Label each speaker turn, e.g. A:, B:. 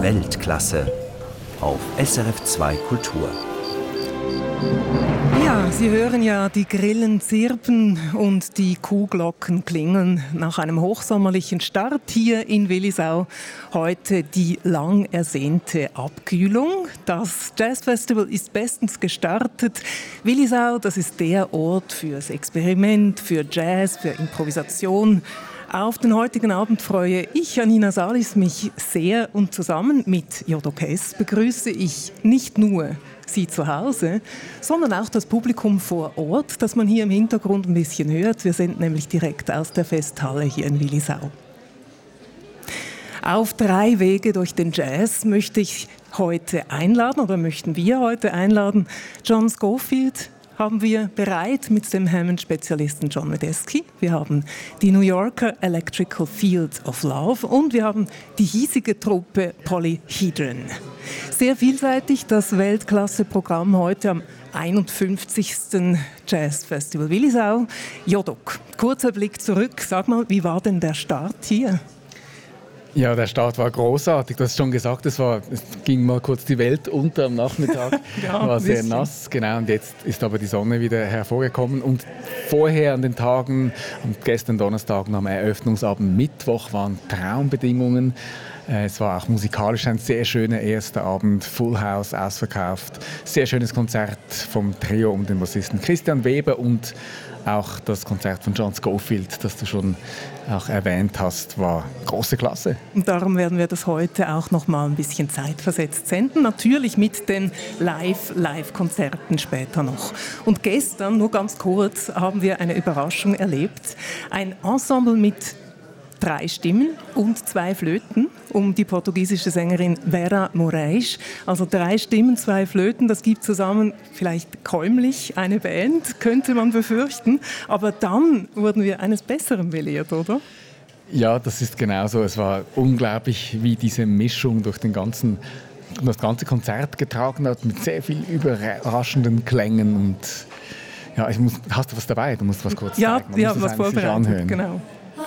A: Weltklasse auf SRF2 Kultur.
B: Ja, Sie hören ja die Grillen zirpen und die Kuhglocken klingeln nach einem hochsommerlichen Start hier in Willisau. Heute die lang ersehnte Abkühlung. Das Jazzfestival ist bestens gestartet. Willisau, das ist der Ort fürs Experiment, für Jazz, für Improvisation. Auf den heutigen Abend freue ich, Janina Salis, mich sehr und zusammen mit Jodok Hess begrüße ich nicht nur Sie zu Hause, sondern auch das Publikum vor Ort, das man hier im Hintergrund ein bisschen hört. Wir sind nämlich direkt aus der Festhalle hier in Willisau. Auf 3 Wege durch den Jazz möchten wir heute einladen. John Scofield haben wir bereit mit dem Hammond-Spezialisten John Medeski. Wir haben die New Yorker Electrical Field of Love und wir haben die hiesige Truppe Polyhedron. Sehr vielseitig das Weltklasse-Programm heute am 51. Jazzfestival Willisau. Jodok, kurzer Blick zurück. Sag mal, wie war denn der Start hier?
C: Ja, der Start war großartig. Du hast schon gesagt, es ging mal kurz die Welt unter am Nachmittag.
B: Ja,
C: war sehr nass, genau. Und jetzt ist aber die Sonne wieder hervorgekommen. Und vorher an den Tagen, gestern Donnerstag am Eröffnungsabend Mittwoch, waren Traumbedingungen. Es war auch musikalisch ein sehr schöner erster Abend, Full House, ausverkauft. Sehr schönes Konzert vom Trio um den Bassisten Christian Weber und auch das Konzert von John Scofield, das du schon auch erwähnt hast, war große Klasse.
B: Und darum werden wir das heute auch noch mal ein bisschen zeitversetzt senden. Natürlich mit den Live-Konzerten später noch. Und gestern, nur ganz kurz, haben wir eine Überraschung erlebt. Ein Ensemble mit 3 Stimmen und 2 Flöten um die portugiesische Sängerin Vera Moraes. Also 3 Stimmen, 2 Flöten, das gibt zusammen vielleicht käumlich eine Band, könnte man befürchten. Aber dann wurden wir eines Besseren belehrt, oder?
C: Ja, das ist genauso. Es war unglaublich, wie diese Mischung durch das ganze Konzert getragen hat, mit sehr viel überraschenden Klängen. Und ja, hast du was dabei? Du musst was kurz zeigen.
B: Ja, was vorbereitet, genau.